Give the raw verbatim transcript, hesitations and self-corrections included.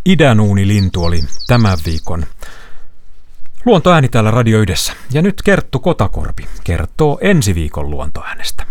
Idänuunilintu oli tämän viikon luontoääni täällä Radio Ydessä. Ja nyt Kerttu Kotakorpi kertoo ensi viikon luontoäänestä.